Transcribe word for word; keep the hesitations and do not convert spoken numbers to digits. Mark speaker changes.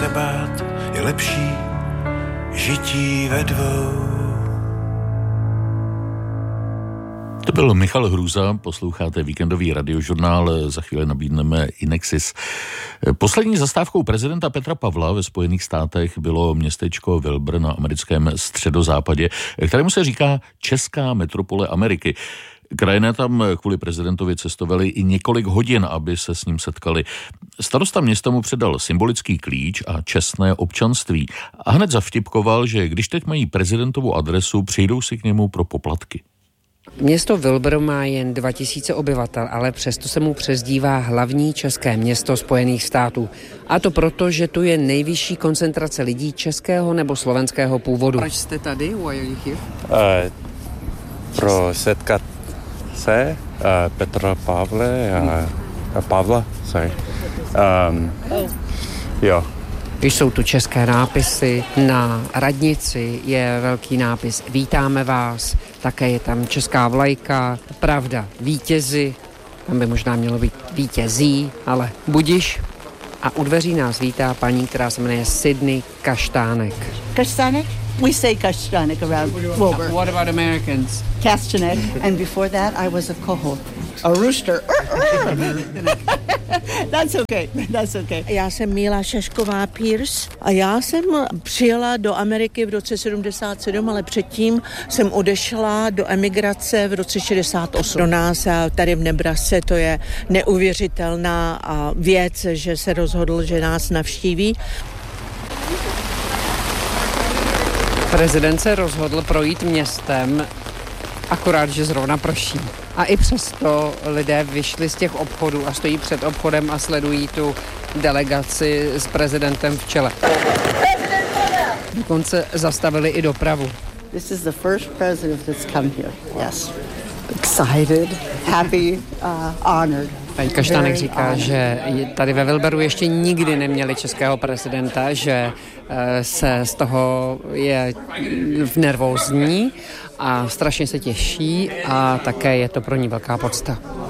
Speaker 1: se bát, je lepší žití ve dvou.
Speaker 2: To byl Michal Hrůza, posloucháte víkendový radiožurnál, za chvíli nabídneme Inexis. Poslední zastávkou prezidenta Petra Pavla ve Spojených státech bylo městečko Wilbur na americkém středozápadě, kterému se říká Česká metropole Ameriky. Krajané tam kvůli prezidentovi cestovali i několik hodin, aby se s ním setkali. Starosta města mu předal symbolický klíč a čestné občanství a hned zavtipkoval, že když teď mají prezidentovu adresu, přijdou si k němu pro poplatky.
Speaker 3: Město Wilbur má jen dva tisíce obyvatel, ale přesto se mu přezdívá hlavní české město Spojených států. A to proto, že tu je nejvyšší koncentrace lidí českého nebo slovenského původu. Proč jste tady? Why are you here?
Speaker 4: Uh, pro setkat se uh, Petra Pavle a, a Pavla, sorry. Um, jo.
Speaker 3: Jsou tu české nápisy, na radnici je velký nápis Vítáme vás, také je tam česká vlajka, pravda, vítězi, tam by možná mělo být vítězí, ale budiš. A u dveří nás vítá paní, která se jmenuje Sydney Kaštánek.
Speaker 5: Kaštánek? We say Kaštánek around Wilbur.
Speaker 3: What about Americans?
Speaker 5: Kaštánek, and before that I was a coho, a rooster. That's okay, that's okay.
Speaker 6: Já jsem Míla Šašková Pierce a já jsem přijela do Ameriky v roce sedmdesát sedm, ale předtím jsem odešla do emigrace v roce šedesát osm. Pro nás tady v Nebrasce to je neuvěřitelná věc, že se rozhodl, že nás navštíví.
Speaker 3: Prezident se rozhodl projít městem, akorát, že zrovna prší. A i přesto lidé vyšli z těch obchodů a stojí před obchodem a sledují tu delegaci s prezidentem v čele. Dokonce zastavili i dopravu.
Speaker 5: This is the first president that's come here. Yes. Excited, happy, uh, honored.
Speaker 3: Paní Kaštánek říká, že tady ve Wilburu ještě nikdy neměli českého prezidenta, že se z toho je nervózní a strašně se těší a také je to pro ní velká podsta.